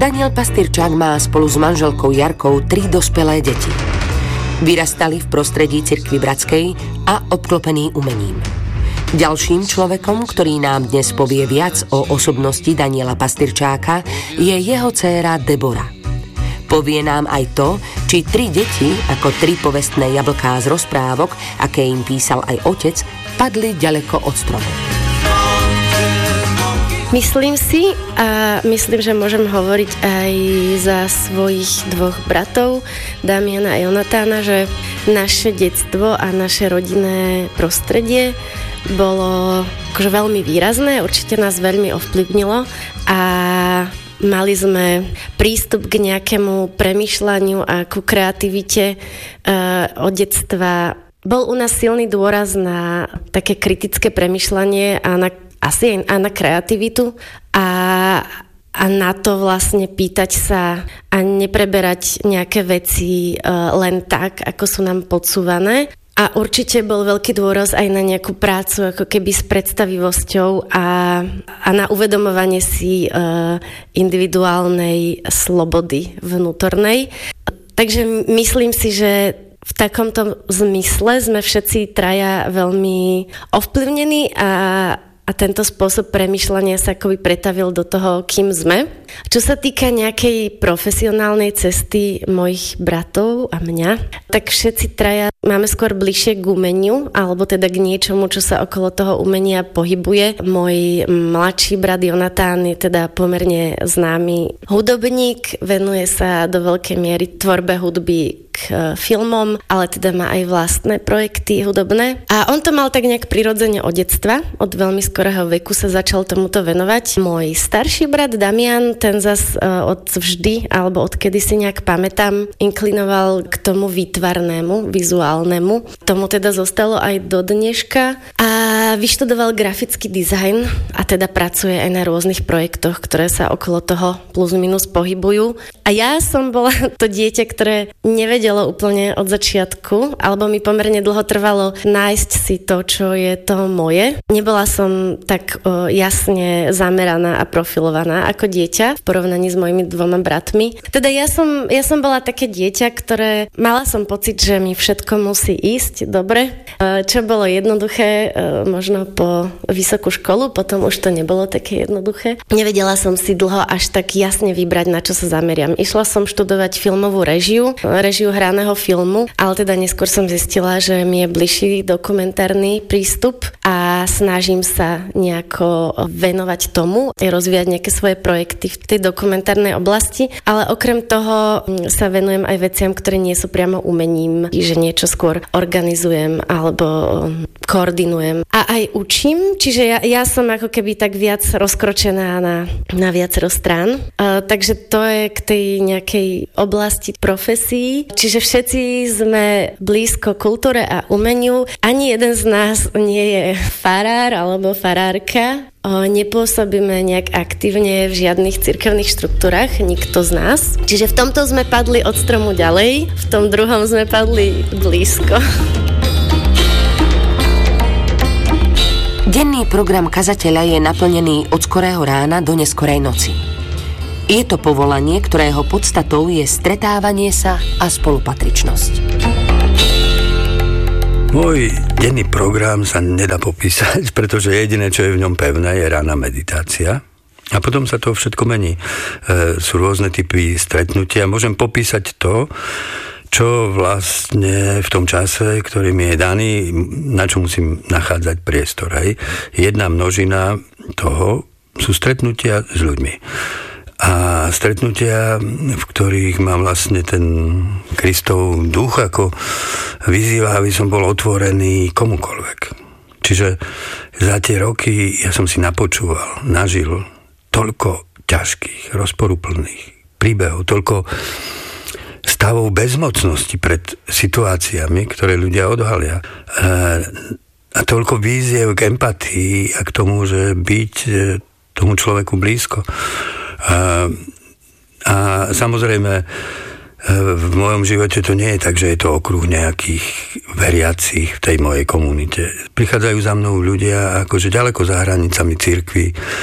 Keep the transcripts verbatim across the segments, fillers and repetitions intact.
Daniel Pastyrčák má spolu s manželkou Jarkou tri dospelé deti. Vyrastali v prostredí cirkvi bratskej a obklopení umením. Ďalším človekom, ktorý nám dnes povie viac o osobnosti Daniela Pastyrčáka, je jeho dcéra Debora. Povie nám aj to, či tri deti, ako tri povestné jablká z rozprávok, aké im písal aj otec, padli ďaleko od stromu. Myslím si a myslím, že môžem hovoriť aj za svojich dvoch bratov, Damiana a Jonatána, že naše detstvo a naše rodinné prostredie bolo akože veľmi výrazné, určite nás veľmi ovplyvnilo a mali sme prístup k nejakému premýšľaniu a ku kreativite uh, od detstva. Bol u nás silný dôraz na také kritické premýšľanie a na asi aj na kreativitu a, a na to vlastne pýtať sa a nepreberať nejaké veci uh, len tak, ako sú nám podsúvané. A určite bol veľký dôraz aj na nejakú prácu ako keby s predstavivosťou a, a na uvedomovanie si uh, individuálnej slobody vnútornej. Takže myslím si, že v takomto zmysle sme všetci traja veľmi ovplyvnení a A tento spôsob premýšľania sa akoby pretavil do toho, kým sme. Čo sa týka nejakej profesionálnej cesty mojich bratov a mňa, tak všetci traja máme skôr bližšie k umeniu, alebo teda k niečomu, čo sa okolo toho umenia pohybuje. Môj mladší brat Jonatán je teda pomerne známy hudobník, venuje sa do veľkej miery tvorbe hudby k filmom, ale teda má aj vlastné projekty hudobné. A on to mal tak nejak prirodzene od detstva, od veľmi skorého veku sa začal tomuto venovať. Môj starší brat Damian, ten zas uh, od vždy, alebo odkedy si nejak pamätám, inklinoval k tomu výtvarnému, vizuálnemu. Tomu teda zostalo aj do dneška. A vyštudoval grafický dizajn a teda pracuje aj na rôznych projektoch, ktoré sa okolo toho plus minus pohybujú. A ja som bola to dieťa, ktoré nevedelo úplne od začiatku, alebo mi pomerne dlho trvalo nájsť si to, čo je to moje. Nebola som tak o, jasne zameraná a profilovaná ako dieťa v porovnaní s mojimi dvoma bratmi. Teda ja som, ja som bola také dieťa, ktoré mala som pocit, že mi všetko musí ísť dobre. Čo bolo jednoduché, možno po vysokú školu, potom už to nebolo také jednoduché. Nevedela som si dlho až tak jasne vybrať, na čo sa zameriam. Išla som študovať filmovú režiu, režiu hraného filmu, ale teda neskôr som zistila, že mi je bližší dokumentárny prístup a snažím sa nejako venovať tomu, rozvíjať nejaké svoje projekty v tej dokumentárnej oblasti, ale okrem toho sa venujem aj veciam, ktoré nie sú priamo umením, že niečo skôr organizujem alebo koordinujem a aj učím, čiže ja, ja som ako keby tak viac rozkročená na, na viacero strán, uh, takže to je k tej nejakej oblasti profesí, čiže všetci sme blízko kultúre a umeniu, ani jeden z nás nie je farár alebo farárka. O, nepôsobíme nejak aktívne v žiadnych cirkevných štruktúrach, nikto z nás. Čiže v tomto sme padli od stromu ďalej, v tom druhom sme padli blízko. Denný program kazateľa je naplnený od skorého rána do neskorej noci. Je to povolanie, ktorého podstatou je stretávanie sa a spolupatričnosť. Môj denný program sa nedá popísať, pretože jediné, čo je v ňom pevné, je ranná meditácia. A potom sa to všetko mení. E, sú rôzne typy stretnutia. Môžem popísať to, čo vlastne v tom čase, ktorý mi je daný, na čo musím nachádzať priestor. Hej. Jedna množina toho sú stretnutia s ľuďmi. A stretnutia, v ktorých mám vlastne ten Kristov duch, ako vyzýva, aby som bol otvorený komukoľvek. Čiže za tie roky ja som si napočúval, nažil toľko ťažkých, rozporuplných príbehov, toľko stavov bezmocnosti pred situáciami, ktoré ľudia odhalia. A toľko výziev k empatii a k tomu, že byť tomu človeku blízko. A, a samozrejme v mojom živote to nie je tak, že je to okruh nejakých veriacich v tej mojej komunite. Prichádzajú za mnou ľudia akože ďaleko za hranicami cirkvi,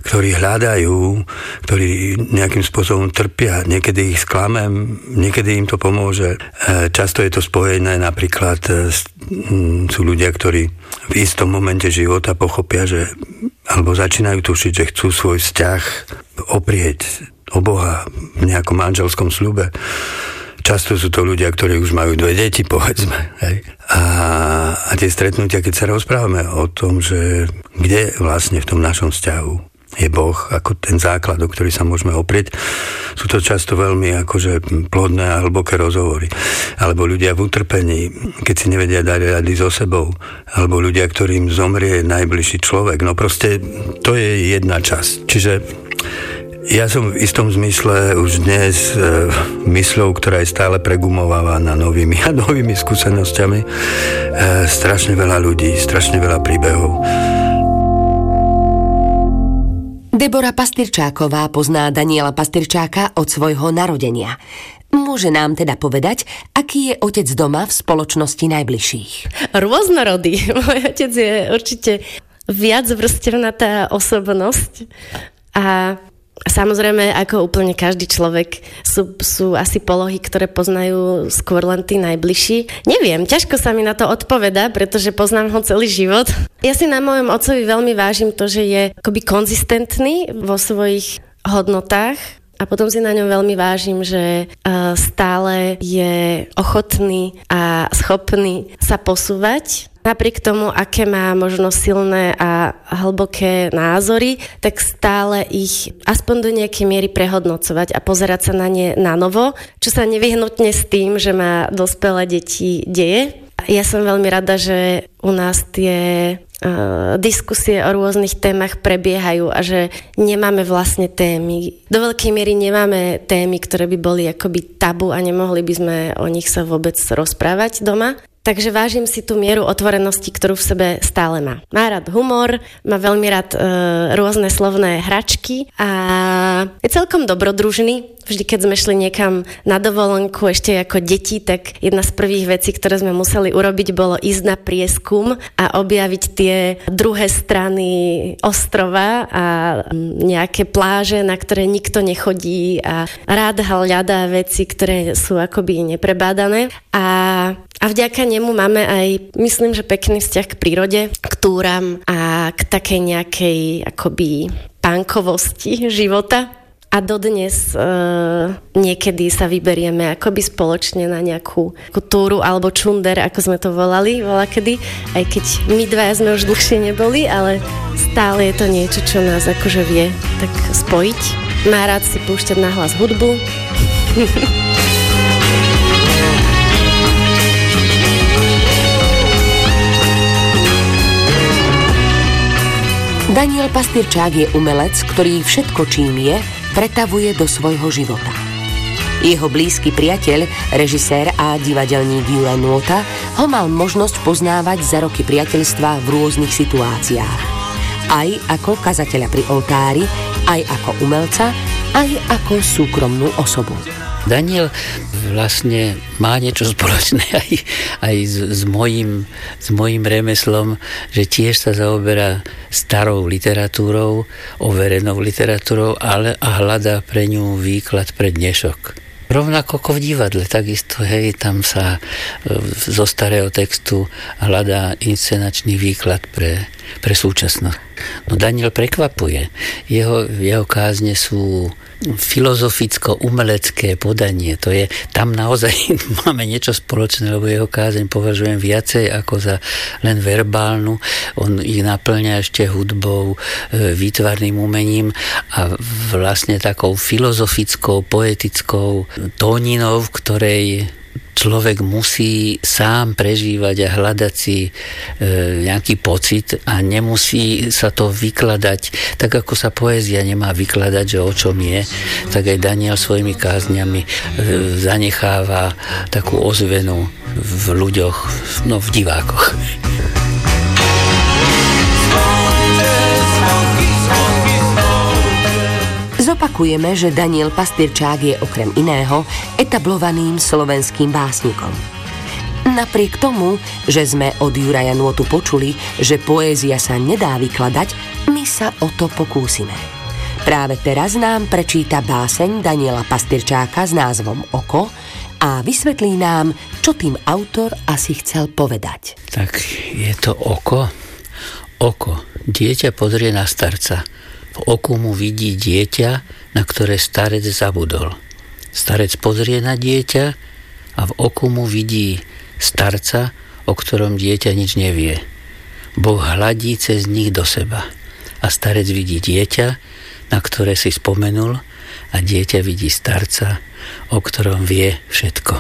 ktorí hľadajú, ktorí nejakým spôsobom trpia, niekedy ich sklamem, niekedy im to pomôže. Často je to spojené napríklad, sú ľudia, ktorí v istom momente života pochopia, že alebo začínajú tušiť, že chcú svoj vzťah oprieť o Boha v nejakom manželskom sľube. Často sú to ľudia, ktorí už majú dve deti, povedzme. Hej. A, a tie stretnutia, keď sa rozprávame o tom, že kde vlastne v tom našom vzťahu je Boh ako ten základ, o ktorý sa môžeme oprieť, sú to často veľmi akože plodné a hlboké rozhovory. Alebo ľudia v utrpení, keď si nevedia dať rady so sebou, alebo ľudia, ktorým zomrie najbližší človek. No proste to je jedna časť. Čiže ja som v istom zmysle už dnes e, mysľou, ktorá je stále pregumovávaná novými a novými skúsenosťami. E, strašne veľa ľudí, strašne veľa príbehov. Debora Pastyrčáková pozná Daniela Pastyrčáka od svojho narodenia. Môže nám teda povedať, aký je otec doma v spoločnosti najbližších? Rôznorodý. Môj otec je určite viac vrstevnatá osobnosť a samozrejme, ako úplne každý človek, sú, sú asi polohy, ktoré poznajú skôr len tí najbližší. Neviem, ťažko sa mi na to odpoveda, pretože poznám ho celý život. Ja si na mojom otcovi veľmi vážim to, že je akoby konzistentný vo svojich hodnotách a potom si na ňom veľmi vážim, že stále je ochotný a schopný sa posúvať. Napriek tomu, aké má možno silné a hlboké názory, tak stále ich aspoň do nejakej miery prehodnocovať a pozerať sa na ne na novo, čo sa nevyhnutne s tým, že má dospelé deti, deje. Ja som veľmi rada, že u nás tie uh, diskusie o rôznych témach prebiehajú a že nemáme vlastne témy. Do veľkej miery nemáme témy, ktoré by boli akoby tabu a nemohli by sme o nich sa vôbec rozprávať doma. Takže vážim si tú mieru otvorenosti, ktorú v sebe stále má. Má rád humor, má veľmi rád e, rôzne slovné hračky a je celkom dobrodružný. Vždy, keď sme šli niekam na dovolenku ešte ako deti, tak jedna z prvých vecí, ktoré sme museli urobiť, bolo ísť na prieskum a objaviť tie druhé strany ostrova a nejaké pláže, na ktoré nikto nechodí a rád hľadá veci, ktoré sú akoby neprebádané. A A vďaka nemu máme aj, myslím, že pekný vzťah k prírode, k túram a k takej nejakej akoby pánkovosti života. A dodnes e, niekedy sa vyberieme akoby spoločne na nejakú túru alebo čunder, ako sme to volali volakedy. Aj keď my dvaja sme už dlhšie neboli, ale stále je to niečo, čo nás akože vie tak spojiť. Má rád si púšťať nahlas hudbu. Daniel Pastyrčák je umelec, ktorý všetko, čím je, pretavuje do svojho života. Jeho blízky priateľ, režisér a divadelník Juraj Nôta ho mal možnosť poznávať za roky priateľstva v rôznych situáciách. Aj ako kazateľa pri oltári, aj ako umelca, aj ako súkromnú osobu. Daniel vlastne má niečo spoločné aj, aj s, s, mojím, s mojím remeslom, že tiež sa zaoberá starou literatúrou, overenou literatúrou, ale a hľadá pre ňu výklad pre dnešok. Rovnako ako v divadle, takisto, hej, tam sa zo starého textu hľadá inscenačný výklad pre, pre súčasnosť. No Daniel prekvapuje. Jeho, jeho kázne sú filozoficko-umelecké podanie. To je, tam naozaj máme niečo spoločné, lebo jeho kázeň považujem viacej ako za len verbálnu. On ich naplňa ešte hudbou, výtvarným umením a vlastne takou filozofickou, poetickou tóninou, v ktorej človek musí sám prežívať a hľadať si e, nejaký pocit a nemusí sa to vykladať, tak ako sa poézia nemá vykladať, že o čom je, tak aj Daniel svojimi kázňami e, zanecháva takú ozvenu v ľuďoch, no v divákoch. Zopakujeme, že Daniel Pastyrčák je okrem iného etablovaným slovenským básnikom. Napriek tomu, že sme od Juraja Nôtu počuli, že poézia sa nedá vykladať, my sa o to pokúsime. Práve teraz nám prečíta báseň Daniela Pastyrčáka s názvom Oko a vysvetlí nám, čo tým autor asi chcel povedať. Tak je to oko. Oko. Dieťa pozrie na starca. V oku mu vidí dieťa, na ktoré starec zabudol. Starec pozrie na dieťa a v oku mu vidí starca, o ktorom dieťa nič nevie. Boh hladí cez nich do seba. A starec vidí dieťa, na ktoré si spomenul, a dieťa vidí starca, o ktorom vie všetko.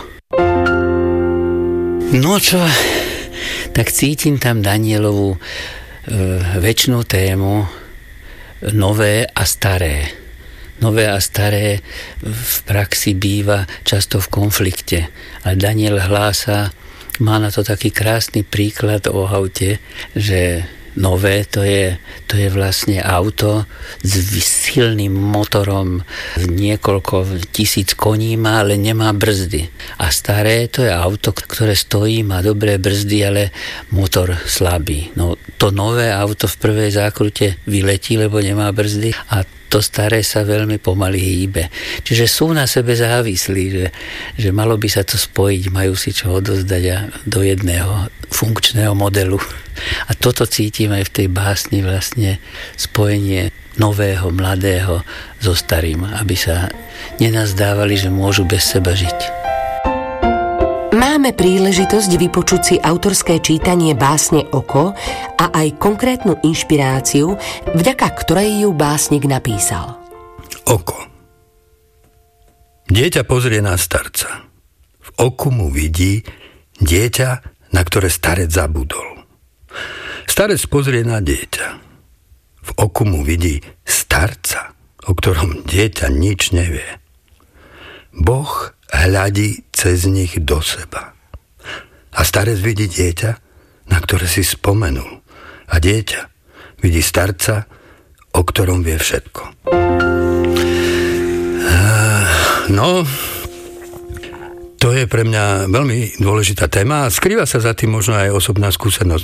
No čo, tak cítim tam Danielovú e, večnú tému nové a staré. Nové a staré v praxi býva často v konflikte. A Daniel hlása, má na to taký krásny príklad o aute, že nové to je, to je vlastne auto s silným motorom, niekoľko tisíc koní má, ale nemá brzdy. A staré to je auto, ktoré stojí, má dobré brzdy, ale motor slabý. No to nové auto v prvej zákrute vyletí, lebo nemá brzdy, a to staré sa veľmi pomaly hýbe. Čiže sú na sebe závislí, že, že malo by sa to spojiť, majú si čo odozdať a do jedného funkčného modelu. A toto cítim aj v tej básni, vlastne spojenie nového, mladého so starým, aby sa nenazdávali, že môžu bez seba žiť. Máme príležitosť vypočuť si autorské čítanie básne Oko a aj konkrétnu inšpiráciu, vďaka ktorej ju básnik napísal. Oko. Dieťa pozrie na starca. V oku mu vidí dieťa, na ktoré starec zabudol. Starec pozrie na dieťa. V oku mu vidí starca, o ktorom dieťa nič nevie. Boh hľadí cez nich do seba. A starec vidí dieťa, na ktoré si spomenul. A dieťa vidí starca, o ktorom vie všetko. No, to je pre mňa veľmi dôležitá téma a skrýva sa za tým možno aj osobná skúsenosť.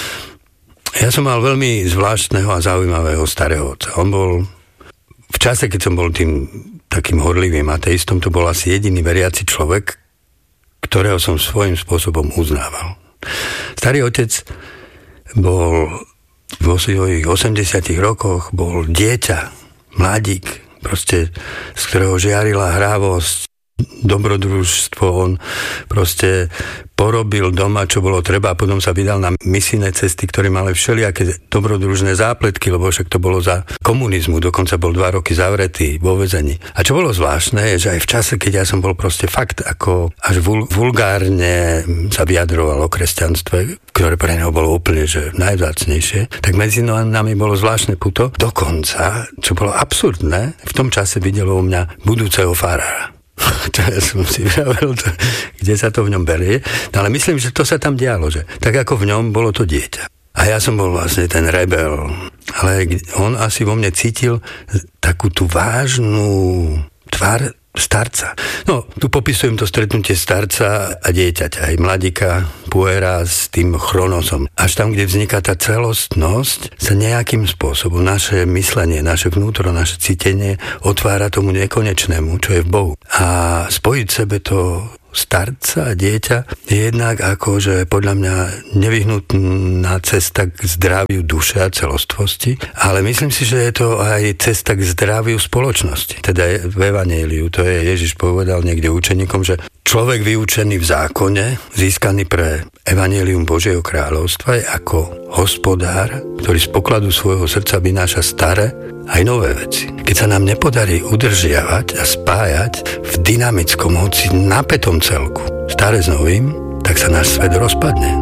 Ja som mal veľmi zvláštneho a zaujímavého starého otca. On bol v čase, keď som bol tým takým horlivým ateistom, to bol asi jediný veriaci človek, ktorého som svojím spôsobom uznával. Starý otec bol vo svojich osemdesiatych rokoch, bol dieťa, mladík, proste z ktorého žiarila hrávosť, dobrodružstvo, on proste porobil doma, čo bolo treba, a potom sa vydal na misijné cesty, ktoré mali všelijaké dobrodružné zápletky, lebo však to bolo za komunizmu, dokonca bol dva roky zavretý vo väzení. A čo bolo zvláštne, je, že aj v čase, keď ja som bol proste fakt ako až vul, vulgárne sa vyjadroval o kresťanstve, ktoré pre neho bolo úplne že najvzácnejšie, tak medzi nami bolo zvláštne puto. Dokonca, čo bolo absurdné, v tom čase videl u mňa budúceho farára. To ja som si vravel, to, kde sa to v ňom berie. No ale myslím, že to sa tam dialo, že tak ako v ňom bolo to dieťa. A ja som bol vlastne ten rebel. Ale on asi vo mne cítil takú tú vážnu tvár starca. No, tu popisujem to stretnutie starca a dieťaťa, aj mladíka, puera s tým chronosom. Až tam, kde vzniká tá celostnosť, sa nejakým spôsobom naše myslenie, naše vnútro, naše cítenie otvára tomu nekonečnému, čo je v Bohu. A spojiť sebe to starca a dieťa je jednak akože podľa mňa nevyhnutná cesta k zdraviu duše a celostvosti, ale myslím si, že je to aj cesta k zdraviu spoločnosti. Teda v Evanjeliu, to je Ježiš povedal niekde učeníkom, že človek vyučený v zákone, získaný pre Evanjelium Božieho kráľovstva, je ako hospodár, ktorý z pokladu svojho srdca vynáša staré aj nové veci. Keď sa nám nepodarí udržiavať a spájať v dynamickom, hoci napätom celku staré s novým, tak sa náš svet rozpadne.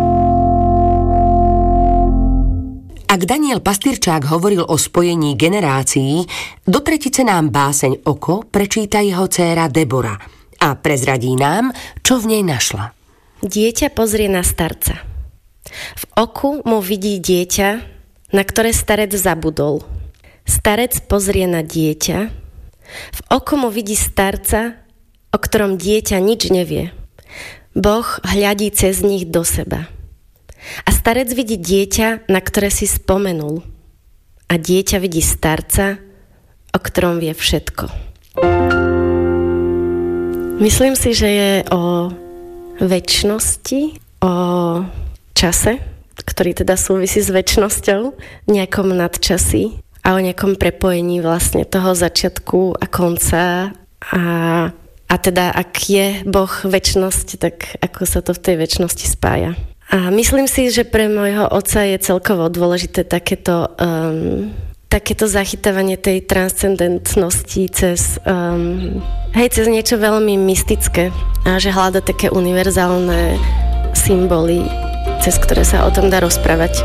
Ak Daniel Pastyrčák hovoril o spojení generácií, do tretice nám báseň Oko prečíta jeho dcéra Debora a prezradí nám, čo v nej našla. Dieťa pozrie na starca. V oku mu vidí dieťa, na ktoré starec zabudol. Starec pozrie na dieťa. V oku mu vidí starca, o ktorom dieťa nič nevie. Boh hľadí cez nich do seba. A starec vidí dieťa, na ktoré si spomenul. A dieťa vidí starca, o ktorom vie všetko. Myslím si, že je o večnosti, o čase, ktorý teda súvisí s večnosťou, nejakom nadčasí a o nejakom prepojení vlastne toho začiatku a konca a, a teda ak je Boh večnosť, tak ako sa to v tej večnosti spája. A myslím si, že pre môjho otca je celkovo dôležité takéto, um, takéto zachytávanie tej transcendentnosti cez, um, hej, cez niečo veľmi mystické a že hľada také univerzálne symboly, cez ktoré sa o tom dá rozprávať.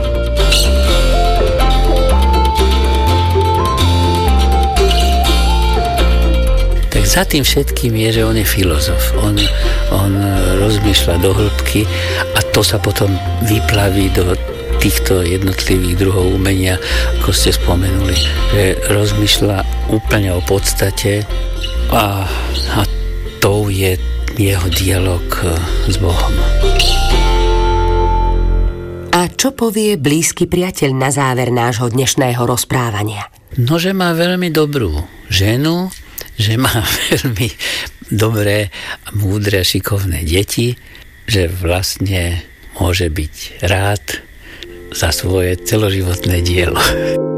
Tak za tým všetkým je, že on je filozof. On, on rozmýšľa do hĺbky a to sa potom vyplaví do týchto jednotlivých druhov umenia, ako ste spomenuli. Že rozmýšľa úplne o podstate a, a to je jeho dialog s Bohom. A čo povie blízky priateľ na záver nášho dnešného rozprávania? No, že má veľmi dobrú ženu, že má veľmi dobré, múdre, šikovné deti, že vlastne môže byť rád za svoje celoživotné dielo.